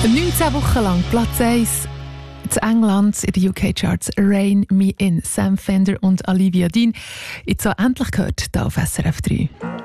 19 Wochen lang Platz 1 zu England in den UK-Charts. Rein Me In, Sam Fender und Olivia Dean. Jetzt endlich gehört hier auf SRF 3.